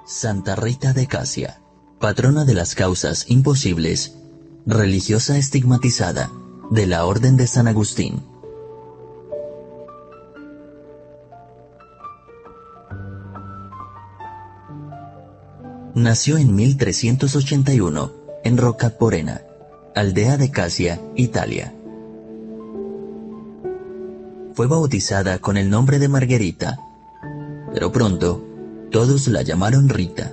Santa Rita de Casia, patrona de las causas imposibles, religiosa estigmatizada de la Orden de San Agustín. Nació en 1381 en Roccaporena, aldea de Casia, Italia. Fue bautizada con el nombre de Margherita, pero pronto todos la llamaron Rita.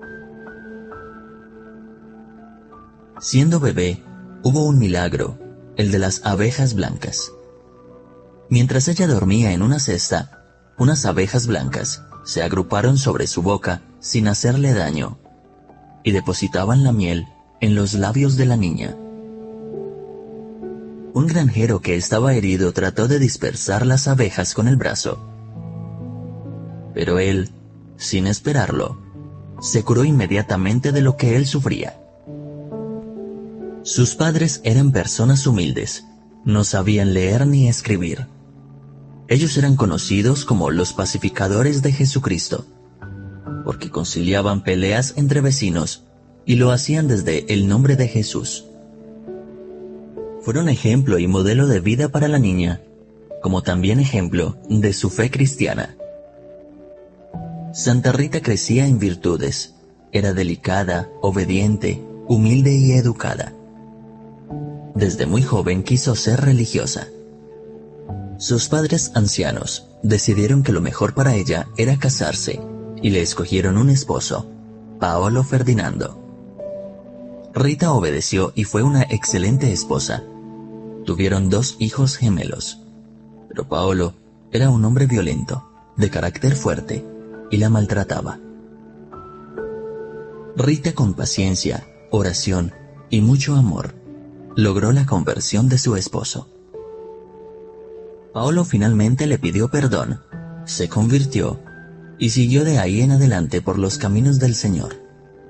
Siendo bebé, hubo un milagro, el de las abejas blancas. Mientras ella dormía en una cesta, unas abejas blancas se agruparon sobre su boca sin hacerle daño y depositaban la miel en los labios de la niña. Un granjero que estaba herido trató de dispersar las abejas con el brazo, pero él, sin esperarlo, se curó inmediatamente de lo que él sufría. Sus padres eran personas humildes, no sabían leer ni escribir. Ellos eran conocidos como los pacificadores de Jesucristo, porque conciliaban peleas entre vecinos y lo hacían desde el nombre de Jesús. Fueron ejemplo y modelo de vida para la niña, como también ejemplo de su fe cristiana. Santa Rita crecía en virtudes, era delicada, obediente, humilde y educada. Desde muy joven quiso ser religiosa. Sus padres ancianos decidieron que lo mejor para ella era casarse y le escogieron un esposo, Paolo Ferdinando. Rita obedeció y fue una excelente esposa. Tuvieron 2 hijos gemelos, pero Paolo era un hombre violento, de carácter fuerte, y la maltrataba. Rita, con paciencia, oración y mucho amor, logró la conversión de su esposo. Paolo finalmente le pidió perdón, se convirtió y siguió de ahí en adelante por los caminos del Señor.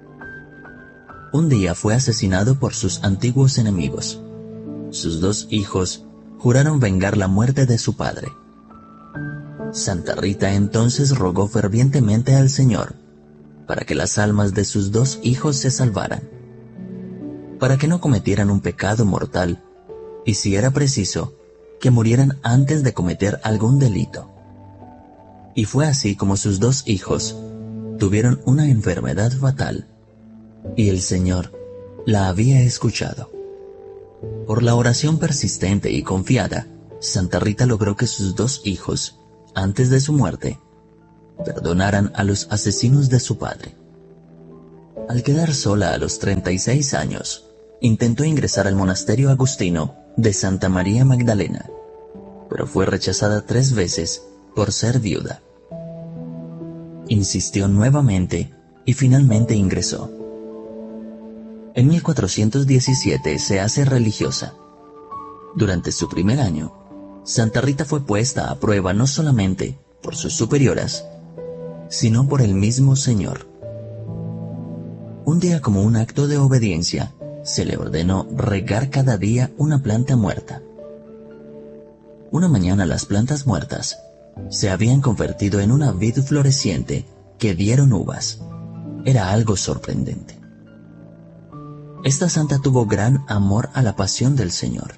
Un día fue asesinado por sus antiguos enemigos. Sus 2 hijos juraron vengar la muerte de su padre. Santa Rita entonces rogó fervientemente al Señor para que las almas de sus 2 hijos se salvaran, para que no cometieran un pecado mortal y, si era preciso, que murieran antes de cometer algún delito. Y fue así como sus 2 hijos tuvieron una enfermedad fatal, y el Señor la había escuchado. Por la oración persistente y confiada, Santa Rita logró que sus 2 hijos, antes de su muerte, perdonaran a los asesinos de su padre. Al quedar sola a los 36 años, intentó ingresar al monasterio agustino de Santa María Magdalena, pero fue rechazada 3 veces por ser viuda. Insistió nuevamente y finalmente ingresó. En 1417 se hace religiosa. Durante su primer año, Santa Rita fue puesta a prueba no solamente por sus superioras, sino por el mismo Señor. Un día, como un acto de obediencia, se le ordenó regar cada día una planta muerta. Una mañana las plantas muertas se habían convertido en una vid floreciente que dieron uvas. Era algo sorprendente. Esta santa tuvo gran amor a la pasión del Señor.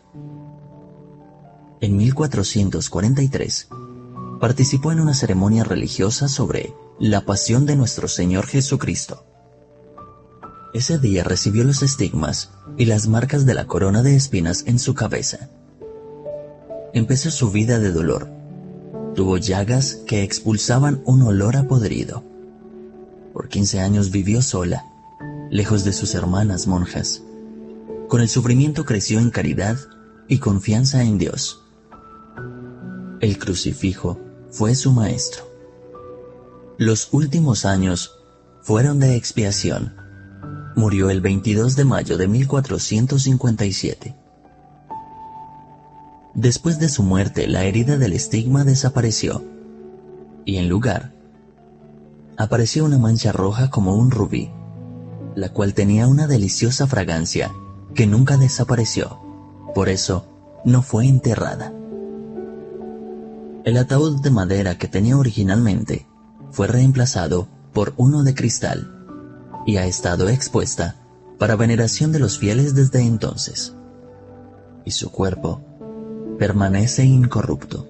En 1443, participó en una ceremonia religiosa sobre la pasión de nuestro Señor Jesucristo. Ese día recibió los estigmas y las marcas de la corona de espinas en su cabeza. Empezó su vida de dolor. Tuvo llagas que expulsaban un olor a podrido. Por 15 años vivió sola, lejos de sus hermanas monjas. Con el sufrimiento creció en caridad y confianza en Dios. El crucifijo fue su maestro. Los últimos años fueron de expiación. Murió el 22 de mayo de 1457. Después de su muerte, la herida del estigma desapareció, y en lugar, apareció una mancha roja como un rubí, la cual tenía una deliciosa fragancia que nunca desapareció. Por eso, no fue enterrada. El ataúd de madera que tenía originalmente fue reemplazado por por uno de cristal y ha estado expuesta para veneración de los fieles desde entonces, y su cuerpo permanece incorrupto.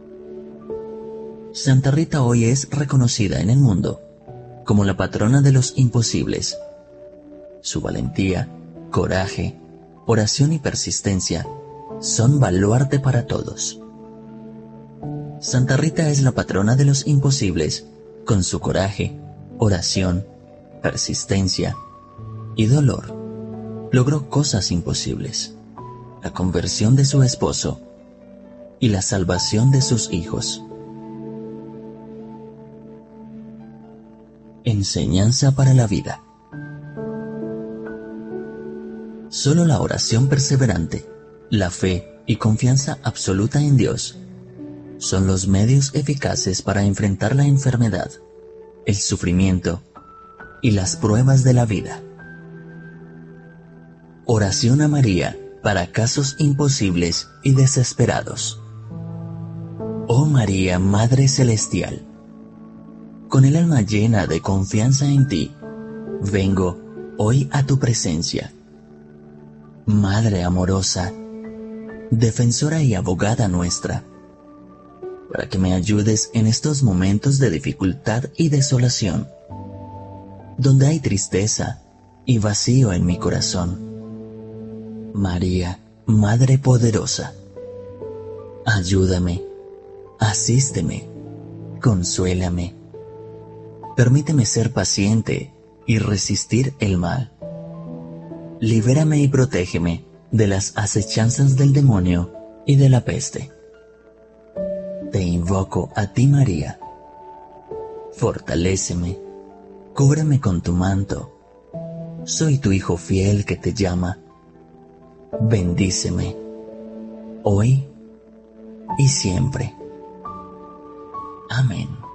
Santa Rita hoy es reconocida en el mundo como la patrona de los imposibles. Su valentía, coraje, oración y persistencia son baluarte para todos. Santa Rita es la patrona de los imposibles con su coraje, oración, persistencia y dolor. Logró cosas imposibles: la conversión de su esposo y la salvación de sus hijos. Enseñanza para la vida. Solo la oración perseverante, la fe y confianza absoluta en Dios son los medios eficaces para enfrentar la enfermedad, el sufrimiento y las pruebas de la vida. Oración a María para casos imposibles y desesperados. Oh María, Madre Celestial, con el alma llena de confianza en ti, vengo hoy a tu presencia. Madre amorosa, defensora y abogada nuestra, para que me ayudes en estos momentos de dificultad y desolación, donde hay tristeza y vacío en mi corazón. María, Madre poderosa, ayúdame, asísteme, consuélame. Permíteme ser paciente y resistir el mal. Libérame y protégeme de las acechanzas del demonio y de la peste. Te invoco a ti, María. Fortaléceme, cúbreme con tu manto. Soy tu hijo fiel que te llama. Bendíceme, hoy y siempre. Amén.